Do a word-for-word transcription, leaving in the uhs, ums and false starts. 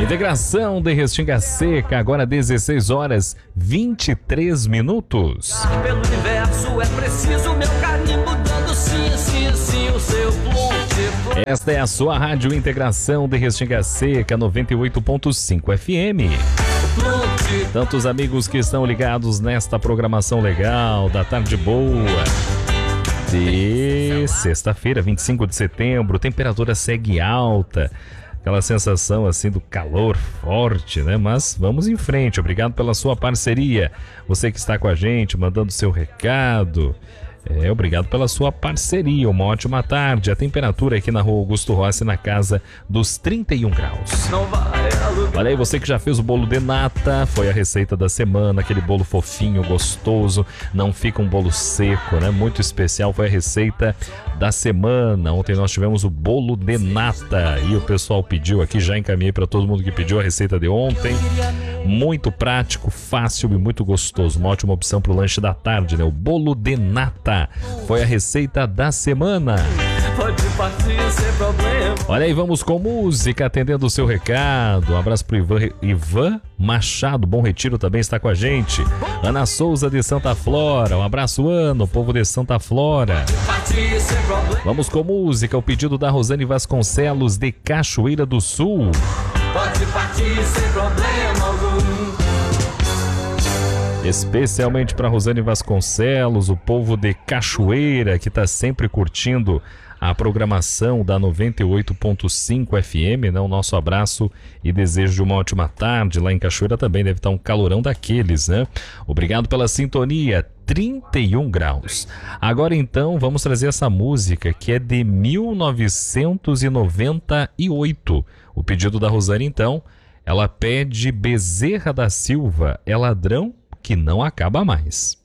Integração de Restinga Seca, agora dezesseis horas vinte e três minutos. Pelo universo é preciso meu carimbo dando sim, sim, sim, o seu plonte. Esta é a sua rádio Integração de Restinga Seca, noventa e oito ponto cinco F M. Tantos amigos que estão ligados nesta programação legal da Tarde Boa. De sexta-feira, vinte e cinco de setembro, temperatura segue alta. Aquela sensação assim do calor forte, né? Mas vamos em frente. Obrigado pela sua parceria. Você que está com a gente, mandando seu recado. É, obrigado pela sua parceria. Uma ótima tarde. A temperatura aqui na Rua Augusto Rossi, na casa dos trinta e um graus. Olha aí, você que já fez o bolo de nata, foi a receita da semana, aquele bolo fofinho, gostoso, não fica um bolo seco, né? Muito especial, foi a receita da semana. Ontem nós tivemos o bolo de nata e o pessoal pediu aqui, já encaminhei para todo mundo que pediu a receita de ontem. Muito prático, fácil e muito gostoso. Uma ótima opção para o lanche da tarde, né? O bolo de nata foi a receita da semana. Pode partir sem problema. Olha aí, vamos com música, atendendo o seu recado. Um abraço pro Ivan, Ivan Machado, Bom Retiro também está com a gente. Ana Souza de Santa Flora, um abraço, Ana, o povo de Santa Flora. Vamos com música, o pedido da Rosane Vasconcelos de Cachoeira do Sul. Pode partir sem problema algum. Especialmente para Rosane Vasconcelos, o povo de Cachoeira, que está sempre curtindo a programação da noventa e oito ponto cinco F M, né? O nosso abraço e desejo de uma ótima tarde. Lá em Cachoeira também deve estar um calorão daqueles, né? Obrigado pela sintonia, trinta e um graus. Agora então vamos trazer essa música que é de mil novecentos e noventa e oito. O pedido da Rosane então, ela pede Bezerra da Silva, é ladrão que não acaba mais.